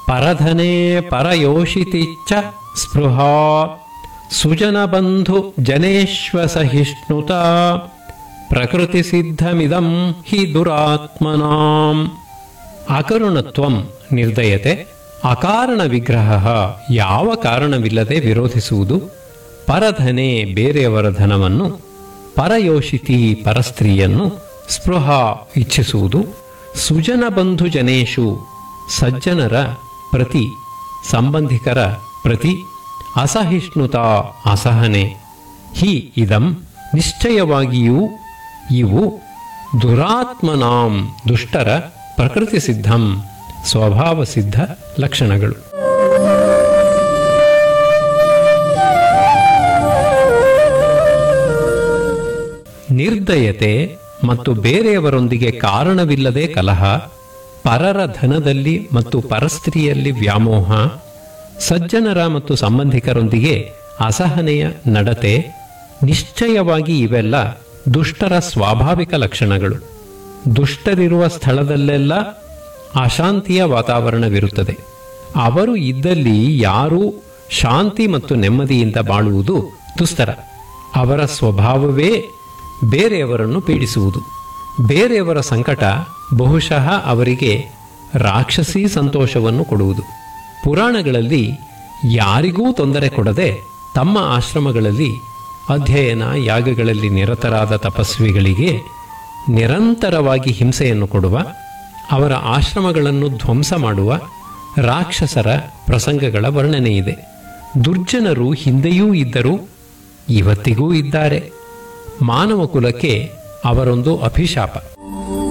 ಪರಧನೆ ಪರಯೋಷಿತಿಚ್ಚ ಸ್ಪೃಹಾ ಸುಜನಬಂಧು ಜನೇಶ್ವಸಹಿಷ್ಣುತಾ ಪ್ರಕೃತಿ ಸಿದ್ಧಮಿದಂ ಹಿ ದುರಾತ್ಮನಾಂ. ಅಕರುಣತ್ವಂ ನಿರ್ದಯತೆ, ಅಕಾರಣ ವಿಗ್ರಹ, ಯಾವ ಕಾರಣವಿಲ್ಲದೆ ವಿರೋಧಿಸುವುದು, ಪರಧನೆ ಬೇರೆಯವರ ಧನವನ್ನು, ಪರಯೋಷಿತಿ ಪರಸ್ತ್ರೀಯನ್ನು, ಸ್ಪೃಹ ಇಚ್ಛಿಸುವುದು, ಸುಜನ ಬಂಧು ಜನೇಶು ಸಜ್ಜನರ ಪ್ರತಿ ಸಂಬಂಧಿಕರ ಪ್ರತಿ, ಅಸಹಿಷ್ಣುತಾ ಅಸಹನೆ, ಹಿ ಇದಂ ನಿಶ್ಚಯವಾಗಿಯೂ ಇವು, ದುರಾತ್ಮನಾಂ ದುಷ್ಟರ ಪ್ರಕೃತಿ ಸಿದ್ಧಂ ಸ್ವಭಾವ ಸಿದ್ಧ ಲಕ್ಷಣಗಳು. ನಿರ್ದಯತೆ ಮತ್ತು ಬೇರೆಯವರೊಂದಿಗೆ ಕಾರಣವಿಲ್ಲದೆ ಕಲಹ, ಪರರ ಧನದಲ್ಲಿ ಮತ್ತು ಪರಸ್ತ್ರೀಯಲ್ಲಿ ವ್ಯಾಮೋಹ, ಸಜ್ಜನರ ಮತ್ತು ಸಂಬಂಧಿಕರೊಂದಿಗೆ ಅಸಹನೆಯ ನಡತೆ, ನಿಶ್ಚಯವಾಗಿ ಇವೆಲ್ಲ ದುಷ್ಟರ ಸ್ವಾಭಾವಿಕ ಲಕ್ಷಣಗಳು. ದುಷ್ಟರಿರುವ ಸ್ಥಳದಲ್ಲೆಲ್ಲ ಅಶಾಂತಿಯ ವಾತಾವರಣವಿರುತ್ತದೆ. ಅವರು ಇದ್ದಲ್ಲಿ ಯಾರೂ ಶಾಂತಿ ಮತ್ತು ನೆಮ್ಮದಿಯಿಂದ ಬಾಳುವುದು ದುಸ್ತರ. ಅವರ ಸ್ವಭಾವವೇ ಬೇರೆಯವರನ್ನು ಪೀಡಿಸುವುದು. ಬೇರೆಯವರ ಸಂಕಟ ಬಹುಶಃ ಅವರಿಗೆ ರಾಕ್ಷಸಿ ಸಂತೋಷವನ್ನು ಕೊಡುವುದು. ಪುರಾಣಗಳಲ್ಲಿ ಯಾರಿಗೂ ತೊಂದರೆ ಕೊಡದೆ ತಮ್ಮ ಆಶ್ರಮಗಳಲ್ಲಿ ಅಧ್ಯಯನ ಯಾಗಗಳಲ್ಲಿ ನಿರತರಾದ ತಪಸ್ವಿಗಳಿಗೆ ನಿರಂತರವಾಗಿ ಹಿಂಸೆಯನ್ನು ಕೊಡುವ, ಅವರ ಆಶ್ರಮಗಳನ್ನು ಧ್ವಂಸ ಮಾಡುವ ರಾಕ್ಷಸರ ಪ್ರಸಂಗಗಳ ವರ್ಣನೆಯಿದೆ. ದುರ್ಜನರು ಹಿಂದೆಯೂ ಇದ್ದರು, ಇವತ್ತಿಗೂ ಇದ್ದಾರೆ. ಮಾನವ ಕುಲಕ್ಕೆ ಅವರೊಂದು ಅಭಿಶಾಪ.